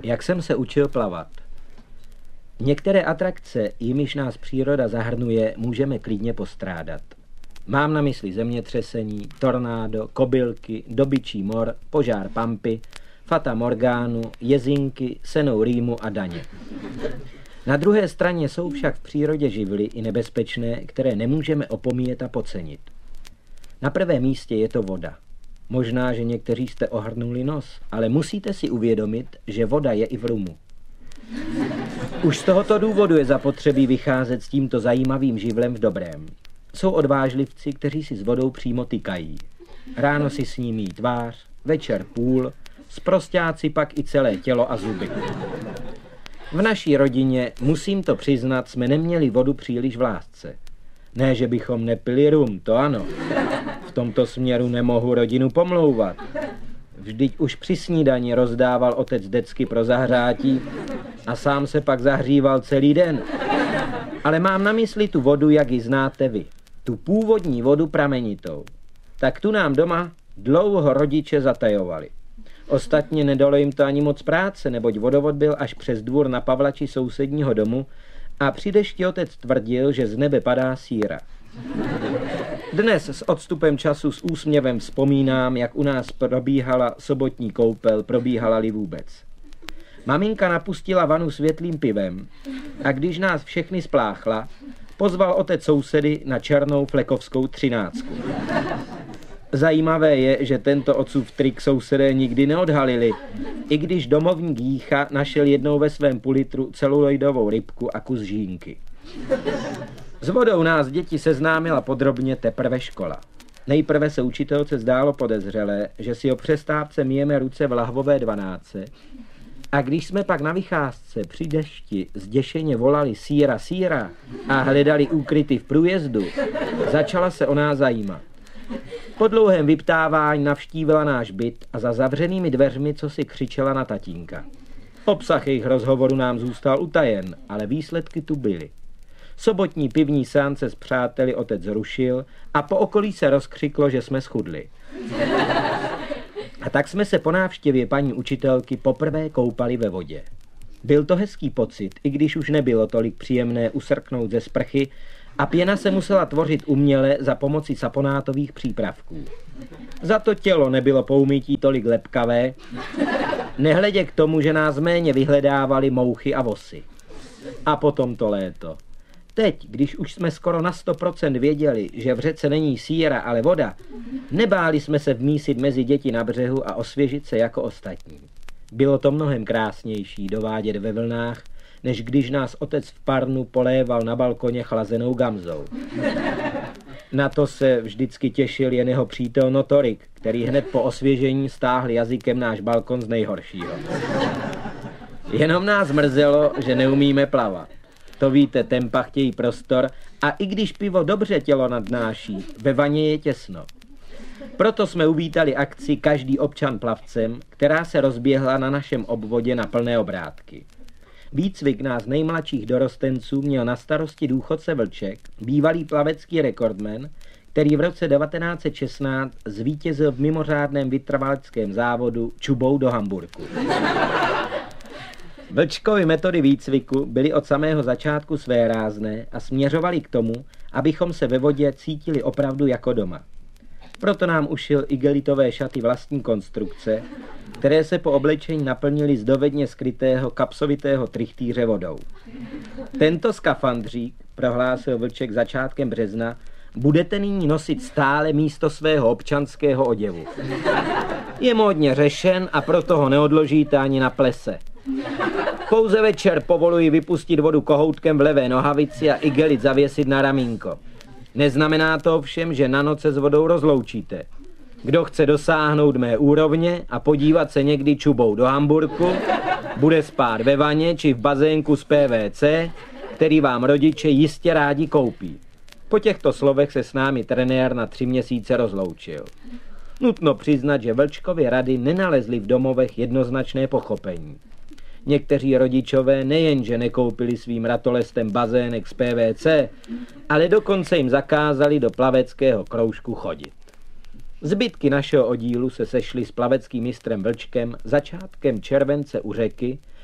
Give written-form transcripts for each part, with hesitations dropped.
Jak jsem se učil plavat. Některé atrakce, jimiž nás příroda zahrnuje, můžeme klidně postrádat. Mám na mysli zemětřesení, tornádo, kobylky, dobyčí mor, požár Pampy, Fata Morgánu, jezinky, senou rýmu a daně. Na druhé straně jsou však v přírodě živly i nebezpečné, které nemůžeme opomíjet a podcenit. Na prvém místě je to voda. Možná, že někteří jste ohrnuli nos, ale musíte si uvědomit, že voda je i v rumu. Už z tohoto důvodu je zapotřebí vycházet s tímto zajímavým živlem v dobrém. Jsou odvážlivci, kteří si s vodou přímo tykají. Ráno si s ní míjí tvář, večer půl, sprosťáci pak i celé tělo a zuby. V naší rodině, musím to přiznat, jsme neměli vodu příliš v lásce. Ne, že bychom nepili rum, to ano. V tomto směru nemohu rodinu pomlouvat. Vždyť už při snídani rozdával otec decky pro zahřátí a sám se pak zahříval celý den. Ale mám na mysli tu vodu, jak ji znáte vy. Tu původní vodu pramenitou. Tak tu nám doma dlouho rodiče zatajovali. Ostatně nedalo jim to ani moc práce, neboť vodovod byl až přes dvůr na Pavlači sousedního domu a při dešti otec tvrdil, že z nebe padá síra. Dnes s odstupem času s úsměvem vzpomínám, jak u nás probíhala sobotní koupel, probíhala-li vůbec. Maminka napustila vanu světlým pivem a když nás všechny spláchla, pozval otec sousedy na černou flekovskou 13. Zajímavé je, že tento otcův trik sousedé nikdy neodhalili, i když domovník Jícha našel jednou ve svém pulitru celuloidovou rybku a kus žínky. S vodou nás děti seznámila podrobně teprve škola. Nejprve se učitelce zdálo podezřelé, že si o přestávce myjeme ruce v lahvové 12. A když jsme pak na vycházce při dešti zděšeně volali síra, síra a hledali úkryty v průjezdu, začala se o nás zajímat. Po dlouhém vyptávání navštívila náš byt a za zavřenými dveřmi co si křičela na tatínka. Obsah jejich rozhovoru nám zůstal utajen, ale výsledky tu byly. Sobotní pivní seance s přáteli otec zrušil a po okolí se rozkřiklo, že jsme schudli. A tak jsme se po návštěvě paní učitelky poprvé koupali ve vodě. Byl to hezký pocit, i když už nebylo tolik příjemné usrknout ze sprchy a pěna se musela tvořit uměle za pomoci saponátových přípravků. Za to tělo nebylo po umytí tolik lepkavé, nehledě k tomu, že nás méně vyhledávali mouchy a vosy. A potom to léto. Teď, když už jsme skoro na 100% věděli, že v řece není síra, ale voda, nebáli jsme se vmísit mezi děti na břehu a osvěžit se jako ostatní. Bylo to mnohem krásnější dovádět ve vlnách, než když nás otec v parnu poléval na balkoně chlazenou gamzou. Na to se vždycky těšil jen jeho přítel Notorik, který hned po osvěžení stáhl jazykem náš balkon z nejhoršího. Jenom nás mrzelo, že neumíme plavat. To víte, tempa chtějí prostor a i když pivo dobře tělo nadnáší, ve vaně je těsno. Proto jsme uvítali akci Každý občan plavcem, která se rozběhla na našem obvodě na plné obrátky. Výcvik nás nejmladších dorostenců měl na starosti důchodce Vlček, bývalý plavecký rekordman, který v roce 1916 zvítězil v mimořádném vytrvaleckém závodu čubou do Hamburku. Vlčkovy metody výcviku byly od samého začátku svérázné a směřovaly k tomu, abychom se ve vodě cítili opravdu jako doma. Proto nám ušil igelitové šaty vlastní konstrukce, které se po oblečení naplnily z dovedně skrytého kapsovitého trichtýře vodou. Tento skafandřík, prohlásil Vlček začátkem března, budete nyní nosit stále místo svého občanského oděvu. Je módně řešen a proto ho neodložíte ani na plese. Pouze večer povoluji vypustit vodu kohoutkem v levé nohavici a igelit zavěsit na ramínko. Neznamená to ovšem, že na noc se s vodou rozloučíte. Kdo chce dosáhnout mé úrovně a podívat se někdy čubou do Hamburku, bude spát ve vaně či v bazénku z PVC, který vám rodiče jistě rádi koupí. Po těchto slovech se s námi trenér na 3 měsíce rozloučil. Nutno přiznat, že Vlčkovy rady nenalezly v domovech jednoznačné pochopení. Někteří rodičové nejenže nekoupili svým ratolestem bazének z PVC, ale dokonce jim zakázali do plaveckého kroužku chodit. Zbytky našeho oddílu se sešly s plaveckým mistrem Vlčkem začátkem července u řeky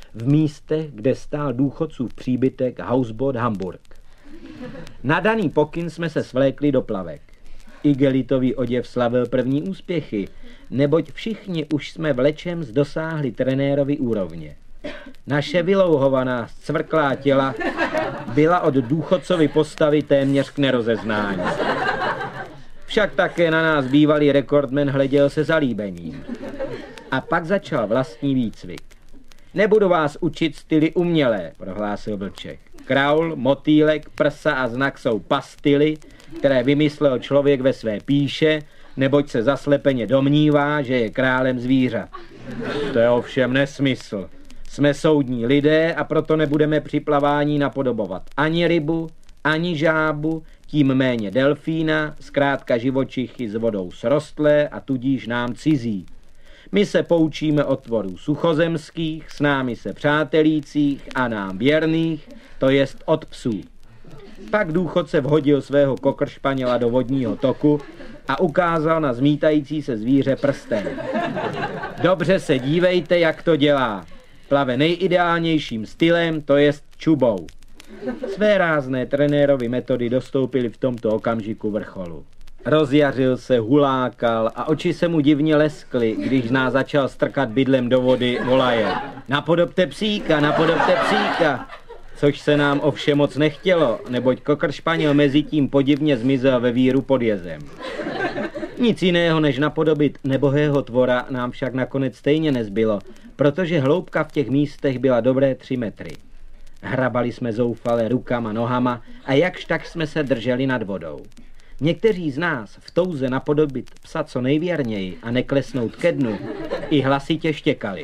v místech, kde stál důchodcův příbytek Hausboot Hamburg. Na daný pokyn jsme se svlékli do plavek. Igelitový oděv slavil první úspěchy, neboť všichni už jsme vlečem dosáhli trenérovy úrovně. Naše vylouhovaná, zcvrklá těla byla od důchodcovy postavy téměř k nerozeznání. Však také na nás bývalý rekordman hleděl se zalíbením. A pak začal vlastní výcvik. Nebudu vás učit styly umělé, prohlásil Vlček. Kraul, motýlek, prsa a znak jsou pastily, které vymyslel člověk ve své píše, neboť se zaslepeně domnívá, že je králem zvířat. To je ovšem nesmysl. Jsme soudní lidé a proto nebudeme při plavání napodobovat ani rybu, ani žábu, tím méně delfína, zkrátka živočichy s vodou srostlé a tudíž nám cizí. My se poučíme od tvorů suchozemských, s námi se přátelících a nám věrných, to jest od psů. Pak důchodce vhodil svého kokršpaněla do vodního toku a ukázal na zmítající se zvíře prstem. Dobře se dívejte, jak to dělá. Plave nejideálnějším stylem, to jest čubou. Své rázné trenérovy metody dostoupily v tomto okamžiku vrcholu. Rozjařil se, hulákal a oči se mu divně leskly, když nás začal strkat bydlem do vody, volaje. Napodobte psíka, napodobte psíka. Což se nám ovšem moc nechtělo, neboť kokršpaněl mezi tím podivně zmizel ve víru pod jezem. Nic jiného než napodobit nebohého tvora nám však nakonec stejně nezbylo, protože hloubka v těch místech byla dobré 3 metry. Hrabali jsme zoufale rukama, nohama a jakž tak jsme se drželi nad vodou. Někteří z nás v touze napodobit psa co nejvěrněji a neklesnout ke dnu i hlasitě štěkali.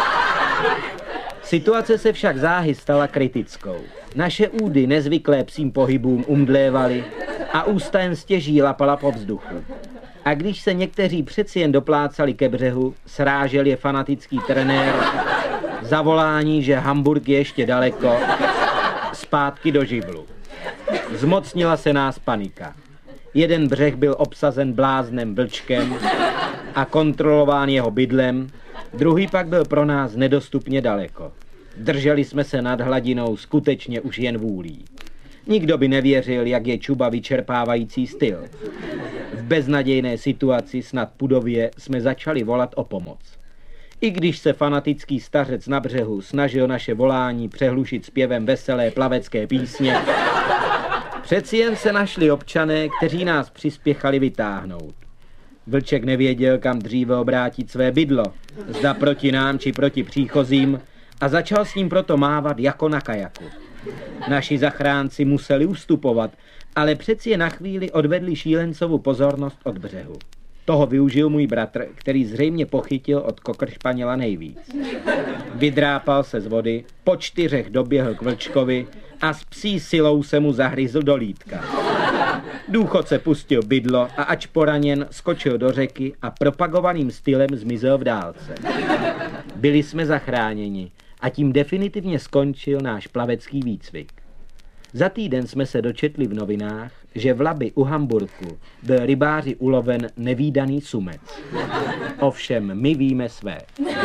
Situace se však záhy stala kritickou. Naše údy nezvyklé psím pohybům umdlévaly a ústa jen stěží lapala po vzduchu. A když se někteří přeci jen doplácali ke břehu, srážel je fanatický trenér zavolání, že Hamburg je ještě daleko, zpátky do živlu. Zmocnila se nás panika. Jeden břeh byl obsazen bláznem Vlčkem a kontrolován jeho bydlem, druhý pak byl pro nás nedostupně daleko. Drželi jsme se nad hladinou skutečně už jen vůlí. Nikdo by nevěřil, jak je čuba vyčerpávající styl. V beznadějné situaci snad pudově jsme začali volat o pomoc. I když se fanatický stařec na břehu snažil naše volání přehlušit zpěvem veselé plavecké písně, přeci jen se našli občané, kteří nás přispěchali vytáhnout. Vlček nevěděl, kam dříve obrátit své bydlo, zda proti nám či proti příchozím, a začal s ním proto mávat jako na kajaku. Naši zachránci museli ustupovat, ale přeci je na chvíli odvedli šílencovu pozornost od břehu. Toho využil můj bratr, který zřejmě pochytil od kokršpaněla nejvíc. Vydrápal se z vody, po 4 doběhl k Vlčkovi a s psí silou se mu zahryzl do lítka. Důchodce pustil bydlo a ač poraněn, skočil do řeky a propagovaným stylem zmizel v dálce. Byli jsme zachráněni a tím definitivně skončil náš plavecký výcvik. Za týden jsme se dočetli v novinách, že v Labi u Hamburku byl rybáři uloven nevídaný sumec. Ovšem my víme své.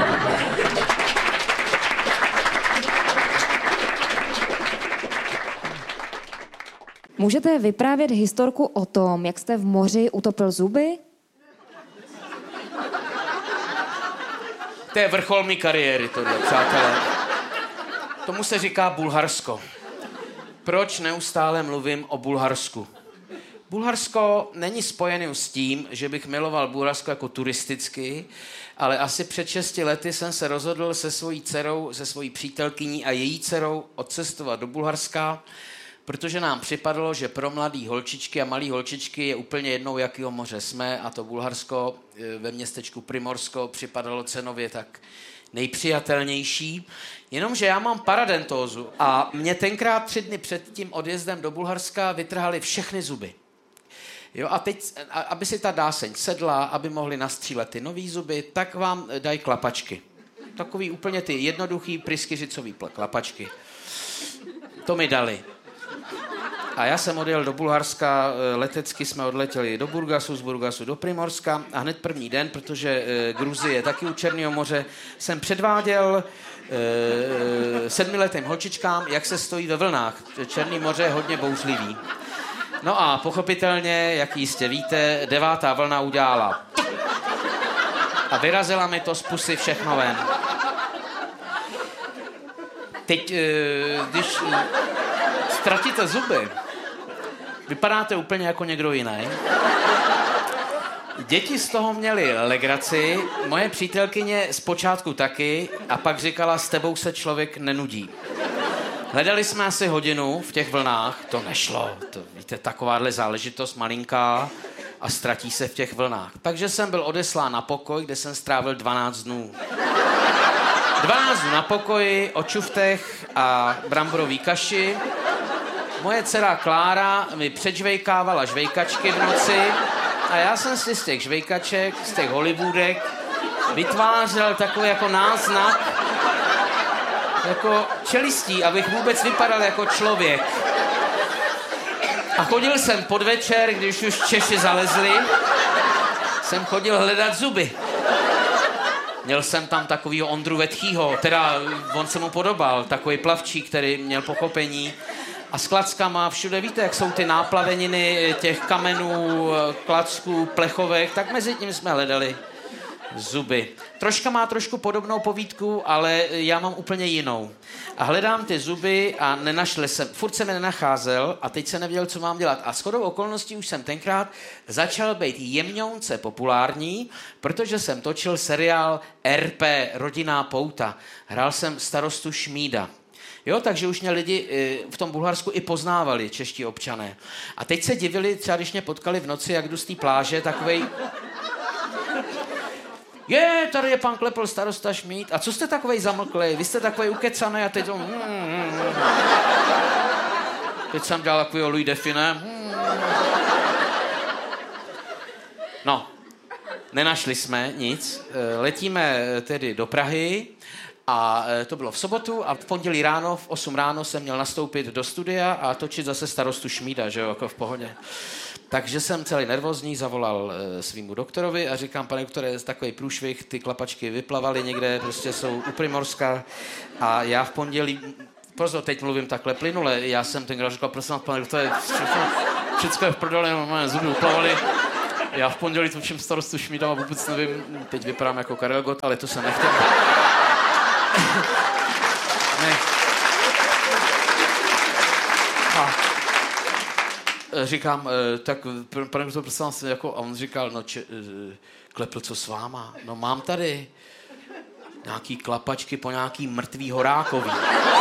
Můžete vyprávět historku o tom, jak jste v moři utopil zuby? To je vrchol mý kariéry, tohle, přátelé. Tomu se říká Bulharsko. Proč neustále mluvím o Bulharsku? Bulharsko není spojený s tím, že bych miloval Bulharsko jako turisticky, ale asi před 6 lety jsem se rozhodl se svojí dcerou, se svojí přítelkyní a její dcerou odcestovat do Bulharska, protože nám připadlo, že pro mladý holčičky a malý holčičky je úplně jednou, jakýho moře jsme, a to Bulharsko ve městečku Primorsko připadalo cenově tak nejpřijatelnější. Jenomže já mám paradentózu a mě tenkrát 3 dny před tím odjezdem do Bulharska vytrhali všechny zuby. Jo, a teď, aby si ta dáseň sedla, aby mohli nastřílet ty nový zuby, tak vám dají klapačky. Takový úplně ty jednoduchý pryskyřicový klapačky. To mi dali. A já jsem odjel do Bulharska, letecky jsme odletěli do Burgasu, z Burgasu do Primorska a hned první den, protože Gruzie je taky u Černého moře, jsem předváděl 7letým holčičkám, jak se stojí ve vlnách. Černý moře je hodně bouřlivý. No a pochopitelně, jak jistě víte, 9. vlna udělala a vyrazila mi to z pusy všechno ven. Teď, když ztratíte zuby, vypadáte úplně jako někdo jiný. Děti z toho měly legraci, moje přítelkyně zpočátku taky a pak říkala, s tebou se člověk nenudí. Hledali jsme asi hodinu v těch vlnách, to nešlo, to víte, takováhle záležitost malinká a ztratí se v těch vlnách. Takže jsem byl odeslán na pokoj, kde jsem strávil 12 dnů. 12 dnů na pokoji, o čuftech a bramborový kaši. Moje dcera Klára mi předžvejkávala žvejkačky v noci a já jsem si z těch žvejkaček, z těch Hollywoodek vytvářel takový jako náznak jako čelistí, abych vůbec vypadal jako člověk. A chodil jsem podvečer, když už Češi zalezli, jsem chodil hledat zuby. Měl jsem tam takovýho Ondru Vetchýho, teda on se mu podobal, takový plavčík, který měl pochopení. A s klackama všude, víte, jak jsou ty náplaveniny těch kamenů, klacků, plechovek, tak mezi tím jsme hledali zuby. Troška má trošku podobnou povídku, ale já mám úplně jinou. A hledám ty zuby a nenašel jsem, furt jsem je nenacházel a teď jsem nevěděl, co mám dělat. A shodou okolností už jsem tenkrát začal být jemňounce populární, protože jsem točil seriál RP, Rodinná pouta. Hrál jsem starostu Šmída. Jo, takže už mě lidi v tom Bulharsku i poznávali, čeští občané. A teď se divili, třeba když mě potkali v noci, jak jdu z té pláže, takovej... Tady je pan Klepl, starosta Šmíd. A co jste takovej zamlklej? Vy jste takovej ukecaný a teď to... Teď jsem dělal takovýho Louis Define. No, nenašli jsme nic. Letíme tedy do Prahy a to bylo v sobotu a v pondělí ráno, v 8 ráno jsem měl nastoupit do studia a točit zase starostu Šmída, že jo, jako v pohodě. Takže jsem celý nervózní, zavolal svýmu doktorovi a říkám, pane doktore, takový průšvih, ty klapačky vyplavaly někde, prostě jsou u Primorska a já v pondělí, pozor, teď mluvím takhle plynule, já jsem tenkrát říkal, prosím vás, pane doktore, všechno je v prodole, moje zuby uplavaly. Já v pondělí točím starostu Šmída a vůbec nevím, teď vypadám jako Karel Gott, ale to se nechtěl. Ne. Říkám, tak pane doktor, prosím vás, jako, a on říkal, no Klepl, co s váma? No mám tady nějaký klapačky po nějaký mrtvý Horákový.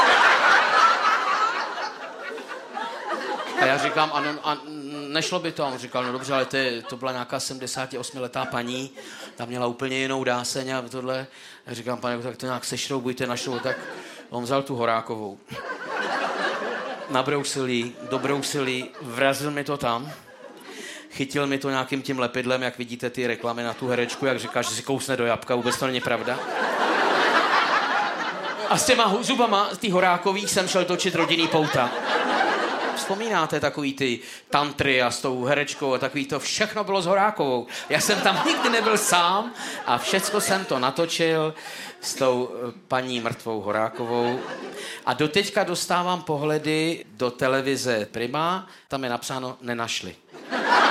A já říkám, a nešlo by to. A on říkal, no dobře, ale to byla nějaká 78letá paní, ta měla úplně jinou dáseň a tohle. A říkám, pane, tak to nějak sešroubujte, tak on vzal tu Horákovou. Nabrousil jí, dobrousil jí, vrazil mi to tam, chytil mi to nějakým tím lepidlem, jak vidíte ty reklamy na tu herečku, jak říkáš, že si kousne do jabka, vůbec to není pravda. A s těma zubama, z těch Horákových jsem šel točit Rodinný pouta. Vzpomínáte takový ty tantry a s tou herečkou a takový to, všechno bylo s Horákovou. Já jsem tam nikdy nebyl sám a všecko jsem to natočil s tou paní mrtvou Horákovou. A doteďka dostávám pohledy do televize Prima, tam je napsáno nenašli.